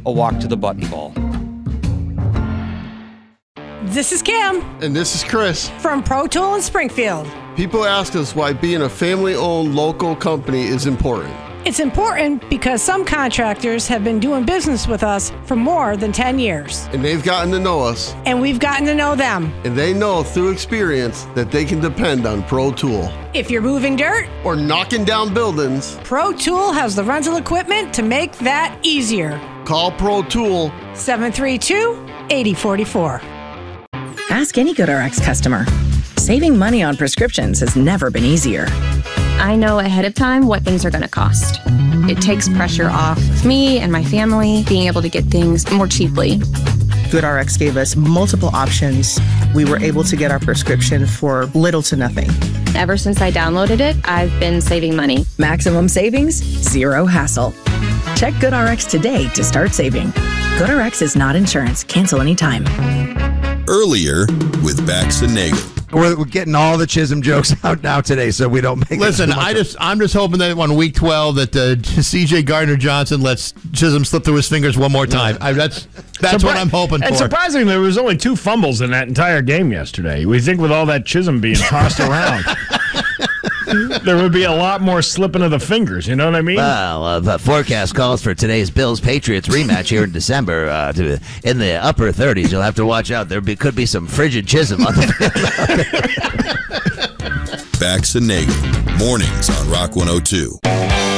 a walk to the button ball. This is Kim And this is Chris. from Pro Tool in Springfield. People ask us why being a family-owned local company is important. It's important because some contractors have been doing business with us for more than 10 years, And they've gotten to know us. and we've gotten to know them. And they know through experience that they can depend on Pro Tool. If you're moving dirt, Or knocking down buildings, Pro Tool has the rental equipment to make that easier. call Pro Tool. 732-8044. Ask any GoodRx customer. Saving money on prescriptions has never been easier. I know ahead of time what things are going to cost. It takes pressure off of me and my family being able to get things more cheaply. GoodRx gave us multiple options. We were able to get our prescription for little to nothing. Ever since I downloaded it, I've been saving money. Maximum savings, zero hassle. Check GoodRx today to start saving. GoodRx is not insurance. Cancel anytime. Earlier with Bax and Nagel. We're getting all the Chisholm jokes out now today, so we don't make. Listen, I'm just hoping that on week 12 that C.J. Gardner-Johnson lets Chisholm slip through his fingers one more time. That's what I'm hoping for. And surprisingly, there was only 2 fumbles in that entire game yesterday. We think with all that Chisholm being tossed around, there would be a lot more slipping of the fingers. You know what I mean? Well, the forecast calls for today's Bills-Patriots rematch here in December. In the upper 30s, you'll have to watch out. Could be some frigid Chisholm on the field. Bax and Nagel, mornings on Rock 102.